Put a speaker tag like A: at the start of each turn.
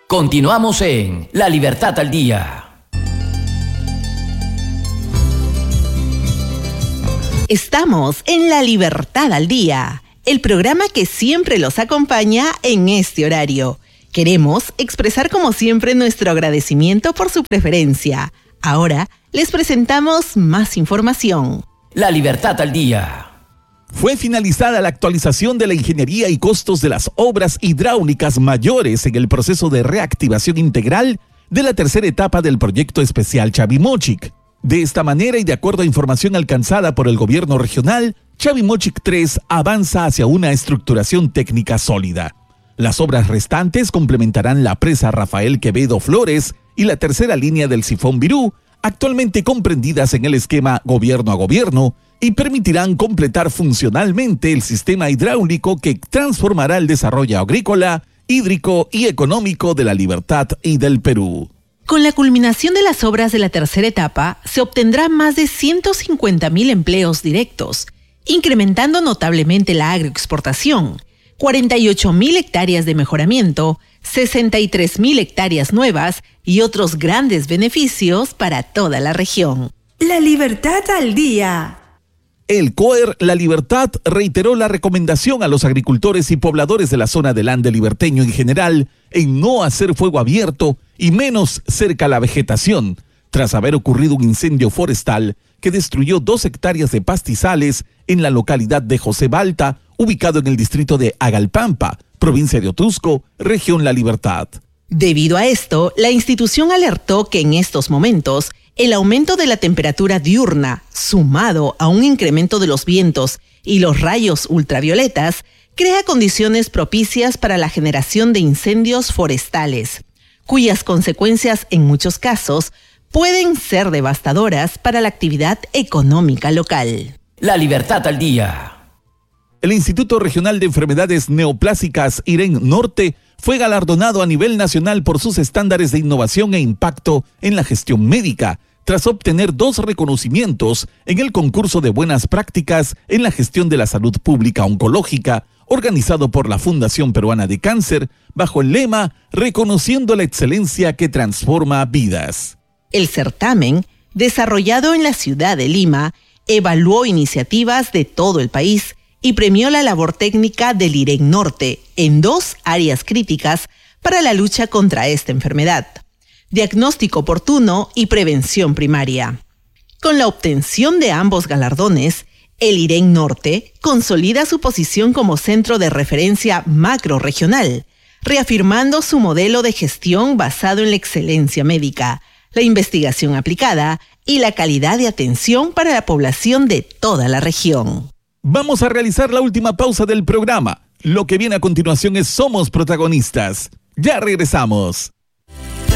A: Continuamos en La Libertad al Día.
B: Estamos en La Libertad al Día, el programa que siempre los acompaña en este horario. Queremos expresar como siempre nuestro agradecimiento por su preferencia. Ahora les presentamos más información.
A: La Libertad al Día.
C: Fue finalizada la actualización de la ingeniería y costos de las obras hidráulicas mayores en el proceso de reactivación integral de la tercera etapa del proyecto especial Chavimochic. De esta manera y de acuerdo a información alcanzada por el gobierno regional, Chavimochic 3 avanza hacia una estructuración técnica sólida. Las obras restantes complementarán la presa Rafael Quevedo Flores y la tercera línea del Sifón Virú, actualmente comprendidas en el esquema gobierno a gobierno, y permitirán completar funcionalmente el sistema hidráulico que transformará el desarrollo agrícola, hídrico y económico de La Libertad y del Perú.
B: Con la culminación de las obras de la tercera etapa, se obtendrá más de 150.000 empleos directos, incrementando notablemente la agroexportación, 48.000 hectáreas de mejoramiento, 63.000 hectáreas nuevas y otros grandes beneficios para toda la región.
D: La Libertad al Día.
C: El COER La Libertad reiteró la recomendación a los agricultores y pobladores de la zona del Ande liberteño en general en no hacer fuego abierto y menos cerca a la vegetación, tras haber ocurrido un incendio forestal que destruyó 2 hectáreas de pastizales en la localidad de José Balta, ubicado en el distrito de Agalpampa, provincia de Otusco, región La Libertad.
B: Debido a esto, la institución alertó que en estos momentos el aumento de la temperatura diurna, sumado a un incremento de los vientos y los rayos ultravioletas, crea condiciones propicias para la generación de incendios forestales, cuyas consecuencias en muchos casos pueden ser devastadoras para la actividad económica local.
A: La Libertad al Día.
C: El Instituto Regional de Enfermedades Neoplásicas IREN Norte fue galardonado a nivel nacional por sus estándares de innovación e impacto en la gestión médica, tras obtener 2 reconocimientos en el concurso de buenas prácticas en la gestión de la salud pública oncológica, organizado por la Fundación Peruana de Cáncer, bajo el lema Reconociendo la excelencia que transforma vidas.
B: El certamen, desarrollado en la ciudad de Lima, evaluó iniciativas de todo el país y premió la labor técnica del IREN Norte en 2 áreas críticas para la lucha contra esta enfermedad: diagnóstico oportuno y prevención primaria. Con la obtención de ambos galardones, el IREN Norte consolida su posición como centro de referencia macrorregional, reafirmando su modelo de gestión basado en la excelencia médica, la investigación aplicada y la calidad de atención para la población de toda la región.
C: Vamos a realizar la última pausa del programa. Lo que viene a continuación es Somos Protagonistas. Ya regresamos.